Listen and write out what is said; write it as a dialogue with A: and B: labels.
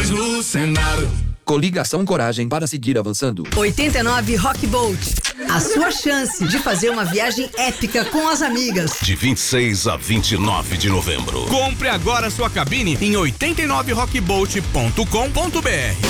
A: luz no cenário.
B: Coligação Coragem para seguir avançando.
C: 89 Rock Boat. A sua chance de fazer uma viagem épica com as amigas.
D: De 26 a 29 de novembro.
E: Compre agora sua cabine em 89rockboat.com.br.